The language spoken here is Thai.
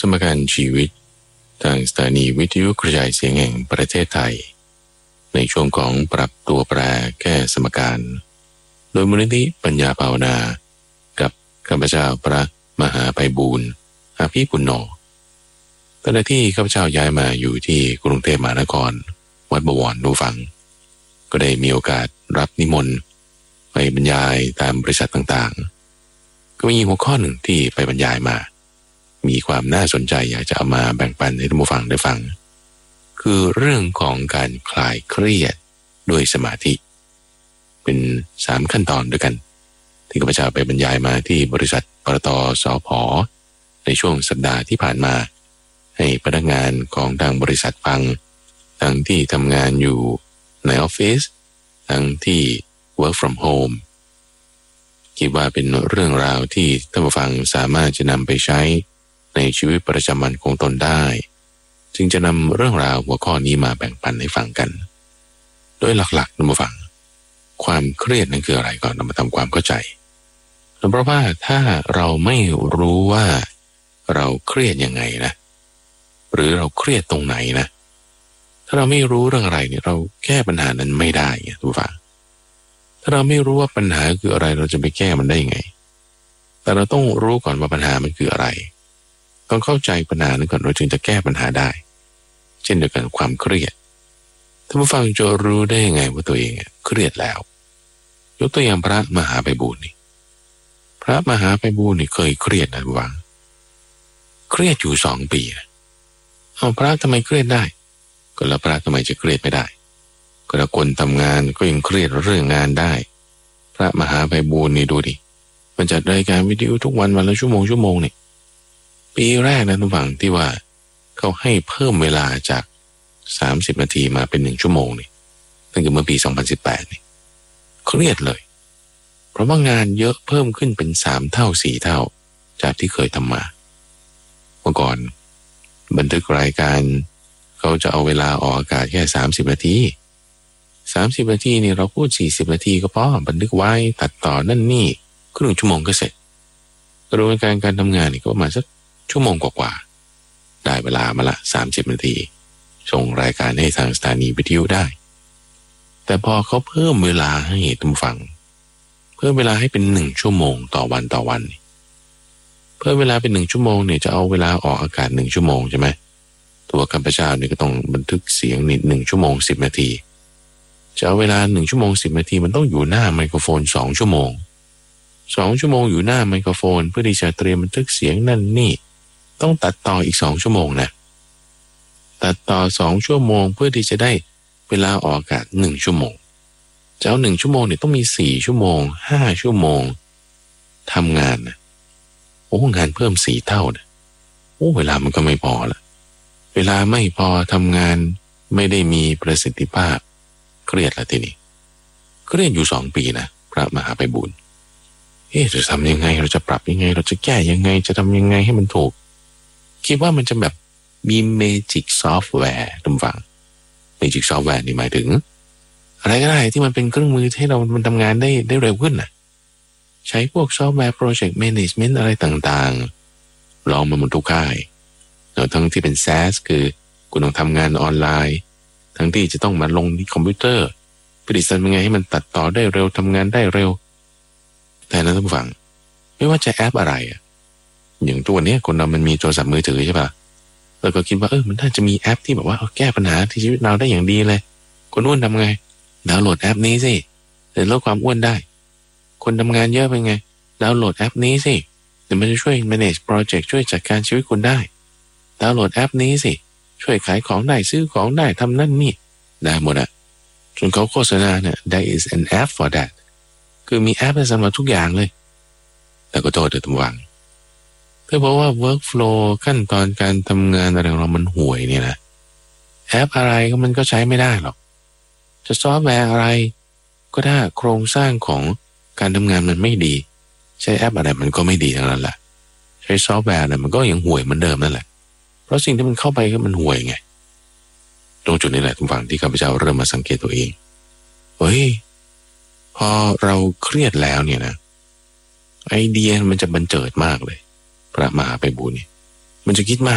มการชีวิตทางสถานีวิทยุกระจายเสียงแห่งประเทศไทยในช่วงของปรับตัวแปรแก้สมการโดยมูลนิธิปัญญาภาวนากับข้าพเจ้าพระมหาไพบูลย์อภิปุณโญตั้งแต่ที่ข้าพเจ้าย้ายมาอยู่ที่กรุงเทพมหานครวัดบวรดูฟังก็ได้มีโอกาสรับนิมนต์ไปบรรยายตามบริษัทต่างๆก็มีหัวข้อหนึ่งที่ไปบรรยายมามีความน่าสนใจอยากจะเอามาแบ่งปันให้ท่านผู้ฟังได้ฟังคือเรื่องของการคลายเครียดด้วยสมาธิเป็น3ขั้นตอนด้วยกันที่ข้าพเจ้าไปบรรยายมาที่บริษัทปตท.สผ.ในช่วงสัปดาห์ที่ผ่านมาให้พนักงานของทางบริษัทฟังทั้งที่ทำงานอยู่ในออฟฟิศทั้งที่ work from home คิดว่าเป็นเรื่องราวที่ท่านผู้ฟังสามารถจะนำไปใช้ในชีวิตประจำวันของตนได้จึงจะนำเรื่องราวหัวข้อนี้มาแบ่งปันให้ฟังกันโดยหลักๆท่านผู้ฟังความเครียดนั้นคืออะไรก่อนเรามาทำความเข้าใจเพราะว่าถ้าเราไม่รู้ว่าเราเครียดยังไงนะหรือเราเครียดตรงไหนนะถ้าเราไม่รู้เรื่องอะไรเนี่ยเราแก้ปัญหานั้นไม่ได้ไงทุกฝั่งถ้าเราไม่รู้ว่าปัญหาคืออะไรเราจะไปแก้มันได้ยังไงแต่เราต้องรู้ก่อนว่าปัญหามันคืออะไรต้องเข้าใจปัญหานั้นก่อนเราจึงจะแก้ปัญหาได้เช่นเดียวกันความเครียดท่านผู้ฟังจะรู้ได้ยังไงว่าตัวเองเครียดแล้วยกตัวอย่างพระมหาไพบูลย์นี่พระมหาไพบูลย์นี่เคยเครียดนะทุกฝั่งเครียดอยู่2 ปีเอาพระทำไมเครียดได้ก็แล้วพระทำไมจะเครียดไม่ได้ก็แล้วคนทำงานก็ยังเครียดเรื่องงานได้พระมหาไพบูลย์นี่ดูดิมันจัดรายการวิทยุทุกวันละชั่วโมงนี่ปีแรกนะทุกฝั่งที่ว่าเขาให้เพิ่มเวลาจาก30 นาทีมาเป็น1 ชั่วโมงนี่ตั้งแต่เมื่อปี2018นี่เครียดเลยเพราะว่างานเยอะเพิ่มขึ้นเป็น3 เท่า 4 เท่าจากที่เคยทำมาเมื่อก่อนบันทึกรายการเขาจะเอาเวลาออกอากาศแค่30 นาที30 นาทีนี่เราพูด40 นาทีก็พอบันทึกไว้ตัดต่อนั่นนี่ครึ่งชั่วโมงก็เสร็จกระบวนการทำงานนี่ก็ประมาณสักชั่วโมงกว่าๆได้เวลามาละ30 นาทีส่งรายการให้ทางสถานีวิทยุได้แต่พอเขาเพิ่มเวลาให้ท่านฟังเพิ่มเวลาให้เป็น1 ชั่วโมงต่อวันเพิ่มเวลาเป็น1 ชั่วโมงเนี่ยจะเอาเวลาออกอากาศ1 ชั่วโมงใช่ไหมตัวข้าพเจ้าเนี่ยก็ต้องบันทึกเสียงนิด1 ชั่วโมง10 นาทีจะเอาเวลา1 ชั่วโมง10 นาทีมันต้องอยู่หน้าไมโครโฟน2 ชั่วโมง2 ชั่วโมงอยู่หน้าไมโครโฟนเพื่อที่จะเตรียมบันทึกเสียงนั่นนี่ต้องตัดต่ออีก2 ชั่วโมงนะตัดต่อ2 ชั่วโมงเพื่อที่จะได้เวลาออกอากาศ1 ชั่วโมงจะเอา1 ชั่วโมงเนี่ยต้องมี4 ชั่วโมง5 ชั่วโมงทำงานนะโอ้งานเพิ่ม4 เท่านะโอ้เวลามันก็ไม่พอละเวลาไม่พอทำงานไม่ได้มีประสิทธิภาพเครียดละทีนี้เครียดอยู่2 ปีนะพระมหาไพบูลย์จะทำยังไงเราจะปรับยังไงเราจะแก้ยังไงจะทำยังไงให้มันถูกคิดว่ามันจะแบบมีเมจิกซอฟต์แวร์ทุกฝั่งเมจิกซอฟต์แวร์นี่หมายถึงอะไรก็ได้ที่มันเป็นเครื่องมือให้เรามันทำงานได้เร็วขึ้นนะใช้พวกซอฟต์แวร์โปรเจกต์แมネจเมนต์อะไรต่างๆลองมาหมดทุกค่ายทั้งที่เป็น SaaS คือคุณต้องทำงานออนไลน์ทั้งที่จะต้องมาลงที่คอมพิวเตอร์ผลิตยังไงให้มันตัดต่อได้เร็วทำงานได้เร็วแต่นะท่านผู้ฟังไม่ว่าจะแอปอะไรอย่างตัวนี้คนเรามันมีโทรศัพท์มือถือใช่ป่ะเราก็คิดว่ามันน่าจะมีแอปที่แบบว่าแก้ปัญหาที่ชีวิตเราได้อย่างดีเลยคนอ้วนทำไงดาวน์โหลดแอปนี้สิจะลดความอ้วนได้คนทำงานเยอะเป็นไงดาวน์โหลดแอปนี้สิเดี๋ยวมันจะช่วย manage project ช่วยจัดการชีวิตคุณได้ดาวน์โหลดแอปนี้สิช่วยขายของได้ซื้อของได้ทำนั่นนี่ได้หมดจนเขาโฆษณาเนี่ย there is an app for that คือมีแอปสำหรับทุกอย่างเลยแต่ก็โทษเถอะทุกวันถ้าบอกว่า workflow ขั้นตอนการทำงานอะไรของเรามันห่วยเนี่ยนะแอปอะไรก็มันก็ใช้ไม่ได้หรอกจะซอฟต์แวร์อะไรก็ถ้าโครงสร้างของการทำงานมันไม่ดีใช้แอปอะไรมันก็ไม่ดีทั้งนั้นแหละใช้ซอฟต์แวร์อะไรมันก็ยังห่วยเหมือนเดิมนั่นแหละเพราะสิ่งที่มันเข้าไปก็มันห่วยไงตรงจุดนี้แหละทุกฝั่งที่ข้าพเจ้าเริ่มมาสังเกตตัวเองพอเราเครียดแล้วเนี่ยนะไอเดียมันจะบันเจิดมากเลยพระมหาไพบูลย์นี่มันจะคิดมาก